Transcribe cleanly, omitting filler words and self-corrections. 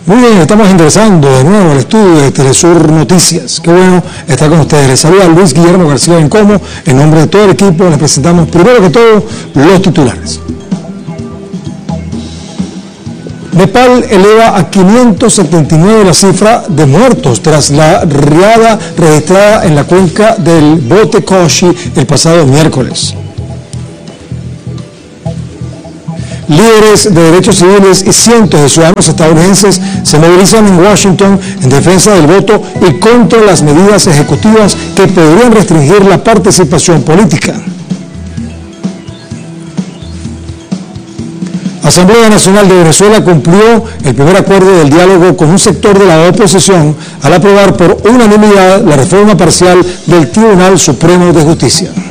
Muy bien, estamos ingresando de nuevo al estudio de Telesur Noticias. Qué bueno estar con ustedes. Les saluda Luis Guillermo García Bencomo. En nombre de todo el equipo les presentamos primero que todo los titulares. Nepal eleva a 579 la cifra de muertos tras la riada registrada en la cuenca del Bote Koshi el pasado miércoles. Líderes de derechos civiles y cientos de ciudadanos estadounidenses se movilizan en Washington en defensa del voto y contra las medidas ejecutivas que podrían restringir la participación política. Asamblea Nacional de Venezuela cumplió el primer acuerdo del diálogo con un sector de la oposición al aprobar por unanimidad la reforma parcial del Tribunal Supremo de Justicia.